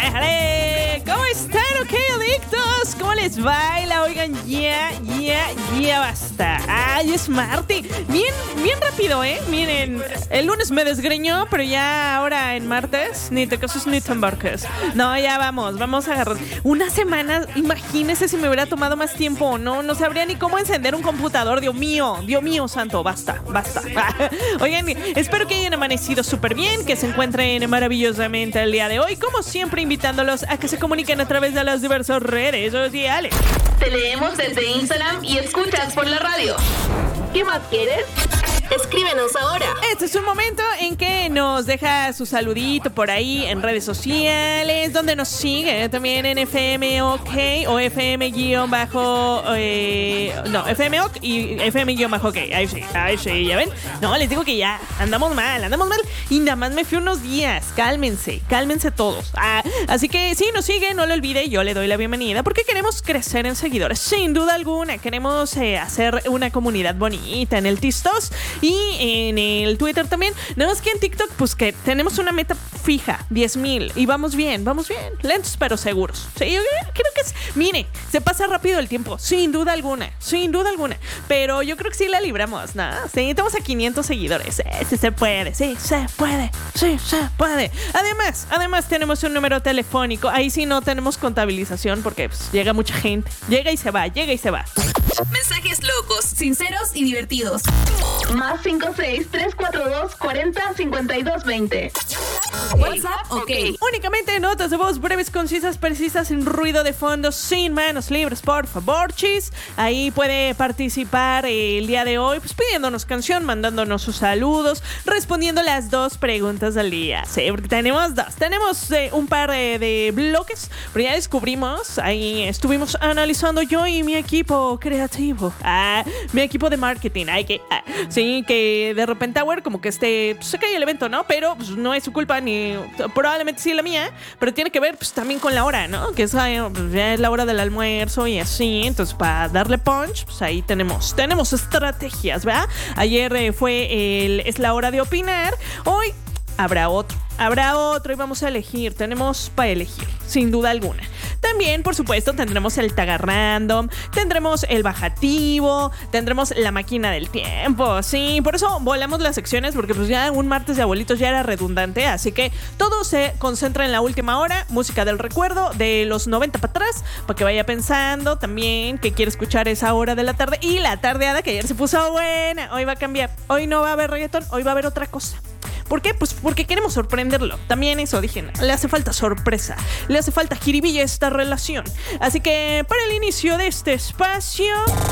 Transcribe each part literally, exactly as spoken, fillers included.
¡Éjale! ¿Cómo están? ¿Ok, adictos? ¿Cómo les baila? Oigan, ya, ya, ya basta. Ay, es martes. Bien, bien rápido, ¿eh? Miren, el lunes me desgreñó, pero ya ahora en martes, ni te cases ni te embarques. No, ya vamos, vamos a agarrar. Una semana, imagínense si me hubiera tomado más tiempo, ¿no? No sabría ni cómo encender un computador. Dios mío, Dios mío santo, basta, basta. Oigan, espero que hayan amanecido súper bien, que se encuentren maravillosamente el día de hoy. Como siempre, invitándolos a que se comuniquen a través de las diversas redes sociales. Te leemos desde Instagram y escuchas por la radio. ¿Qué más quieres? Escríbenos ahora. Este es un momento en que nos deja su saludito por ahí en redes sociales, donde nos sigue también en F M OK o F M guión bajo eh, no, F M OK y F M guión bajo OK. Ahí sí, ahí sí, ¿ya ven? No, les digo que ya andamos mal, andamos mal y nada más me fui unos días. Cálmense, cálmense todos. Ah, así que si nos sigue, no lo olvide, yo le doy la bienvenida porque queremos crecer en seguidores, sin duda alguna. Queremos eh, hacer una comunidad bonita en el TikTok y en el Twitter también. Nada más que en TikTok, pues que tenemos una meta fija, diez mil. Y vamos bien, vamos bien. Lentos pero seguros. Sí, yo creo que es... Mire, se pasa rápido el tiempo, sin duda alguna. Sin duda alguna. Pero yo creo que sí la libramos, ¿no? Sí, estamos a quinientos seguidores. Sí, sí se puede, sí, se puede. Sí, se puede. Además, además tenemos un número telefónico. Ahí sí no tenemos contabilización porque pues, llega mucha gente. Llega y se va, llega y se va. Mensajes locos, sinceros y divertidos. Más cinco seis tres cuatro dos cuarenta cincuenta y dos veinte. WhatsApp, ok. Únicamente notas de voz breves, concisas, precisas, sin ruido de fondo, sin manos libres, por favor, chis. Ahí puede participar el día de hoy, pues pidiéndonos canción, mandándonos sus saludos, respondiendo las dos preguntas del día. Sí, porque tenemos dos. Tenemos eh, un par eh, de bloques, pero ya descubrimos, ahí estuvimos analizando yo y mi equipo creativo. Ah, mi equipo de marketing. Hay que... Ah, sí, que de repente Tower como que este pues, se cae el evento, ¿no? Pero pues, no es su culpa ni probablemente sí la mía, pero tiene que ver pues también con la hora, ¿no? Que es, pues, ya es la hora del almuerzo y así. Entonces para darle punch, pues ahí tenemos tenemos estrategias, ¿verdad? Ayer eh, fue el es la hora de opinar. Hoy habrá otro. Habrá otro y vamos a elegir. Tenemos para elegir, sin duda alguna. También, por supuesto, tendremos el Taga Random, tendremos el Bajativo, tendremos la Máquina del Tiempo. Sí, por eso volamos las secciones, porque pues ya un martes de abuelitos ya era redundante. Así que todo se concentra en la última hora. Música del recuerdo de los noventa para atrás, para que vaya pensando también que quiere escuchar esa hora de la tarde. Y la tardeada que ayer se puso buena. Hoy va a cambiar. Hoy no va a haber reggaetón, hoy va a haber otra cosa. ¿Por qué? Pues porque queremos sorprenderlo. También eso, dije, le hace falta sorpresa, le hace falta jiribilla a esta relación. Así que para el inicio de este espacio...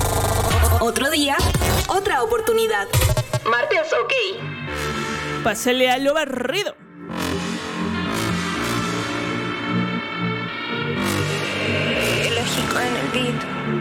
Otro día, otra oportunidad. Martes, ok. Pásale a lo barrido. Elégico en el beat.